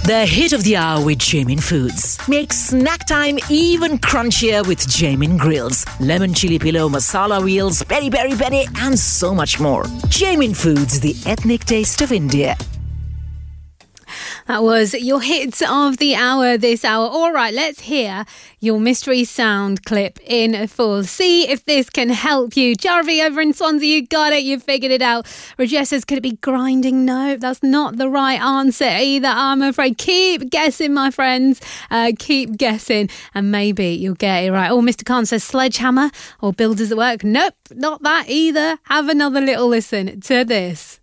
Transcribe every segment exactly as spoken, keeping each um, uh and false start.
The hit of the hour with Jamin Foods. Make snack time even crunchier with Jamin Grills. Lemon chili pillow, masala wheels, peri peri peri, and so much more. Jamin Foods, the ethnic taste of India. That was your hits of the hour this hour. All right, let's hear your mystery sound clip in full. See if this can help you. Jarvi over in Swansea, you got it. You figured it out. Rajesh says, could it be grinding? No, that's not the right answer either, I'm afraid. Keep guessing, my friends. Uh, keep guessing and maybe you'll get it right. Oh, Mister Khan says sledgehammer or builders at work. Nope, not that either. Have another little listen to this.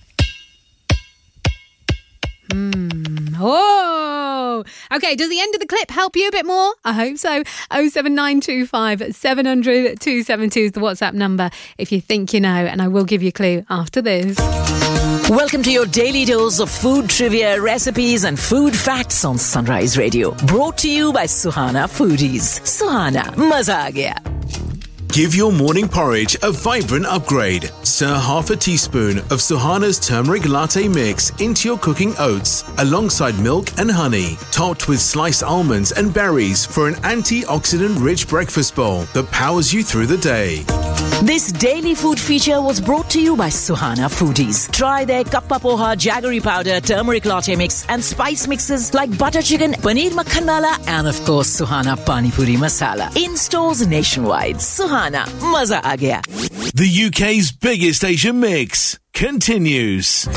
Hmm. Oh, okay. Does the end of the clip help you a bit more? I hope so. oh seven nine two five seven hundred two seven two is the WhatsApp number if you think you know, and I will give you a clue after this. Welcome to your daily dose of food trivia, recipes and food facts on Sunrise Radio. Brought to you by Suhana Foodies. Suhana, maza aa gaya. Give your morning porridge a vibrant upgrade. Stir half a teaspoon of Suhana's turmeric latte mix into your cooking oats alongside milk and honey, topped with sliced almonds and berries for an antioxidant-rich breakfast bowl that powers you through the day. This daily food feature was brought to you by Suhana Foodies. Try their kappa poha, jaggery powder, turmeric latte mix and spice mixes like butter chicken, paneer makhan wala and of course Suhana Pani Puri Masala. In stores nationwide. Suhana, maza aa gaya. The U K's biggest Asian mix continues.